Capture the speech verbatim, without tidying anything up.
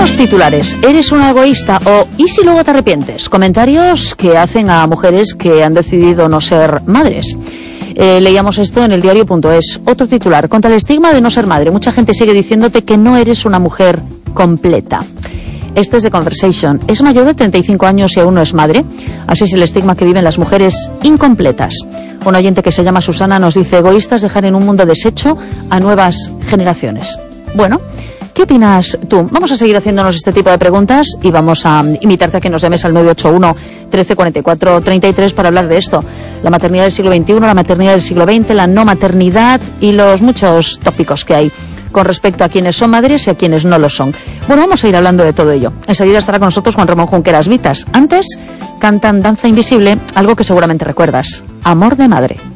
Tenemos titulares: ¿eres una egoísta? O ¿y si luego te arrepientes? Comentarios que hacen a mujeres que han decidido no ser madres. Eh, leíamos esto en el diario punto es. Otro titular: contra el estigma de no ser madre, mucha gente sigue diciéndote que no eres una mujer completa. Este es de Conversation. Es mayor de treinta y cinco años y aún no es madre. Así es el estigma que viven las mujeres incompletas. Un oyente que se llama Susana nos dice: egoístas dejar en un mundo deshecho a nuevas generaciones. Bueno, ¿qué opinas tú? Vamos a seguir haciéndonos este tipo de preguntas y vamos a invitarte a que nos llames al nueve ocho uno, trece cuarenta y cuatro, treinta y tres para hablar de esto. La maternidad del siglo veintiuno, la maternidad del siglo veinte, la no maternidad y los muchos tópicos que hay con respecto a quienes son madres y a quienes no lo son. Bueno, vamos a ir hablando de todo ello. Enseguida estará con nosotros Juan Ramón Junqueras Vitas. Antes, cantan Danza Invisible, algo que seguramente recuerdas: Amor de Madre.